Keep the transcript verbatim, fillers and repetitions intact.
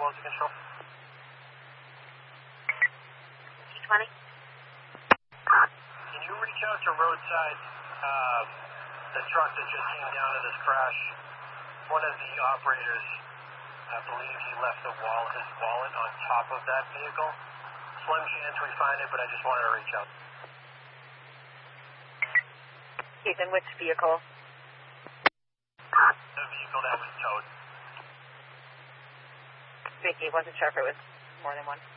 Closing control. T twenty. Can you reach out to roadside, uh, the truck that just came down to this crash? One of the operators, I believe he left the wall, his wallet on top of that vehicle. Slim chance we find it, but I just wanted to reach out. Ethan, which vehicle? The vehicle that was towed. Vicky, wasn't sure if it was more than one.